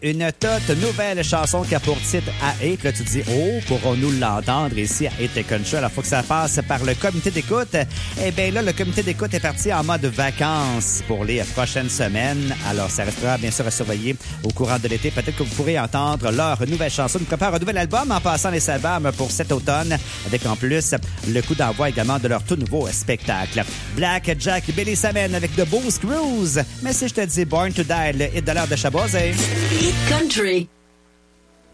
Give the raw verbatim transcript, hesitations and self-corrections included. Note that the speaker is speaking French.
une toute nouvelle chanson qui a pour titre A eight. Là, tu te dis, oh, pourrons-nous l'entendre ici à eight Country? Alors, il faut que ça passe par le comité d'écoute. Eh bien là, le comité d'écoute est parti en mode vacances pour les prochaines semaines. Alors, ça restera bien sûr à surveiller au courant de l'été. Peut-être que vous pourrez entendre leur nouvelle chanson. Ils préparent un nouvel album en passant les albums pour cet automne, avec en plus le coup d'envoi également de leur tout nouveau spectacle. Black Jack et Billy Samen avec The Booze Cruise. Mais si je te dis Born to Die, le hit de l'heure de Chaboisé. Hit Country.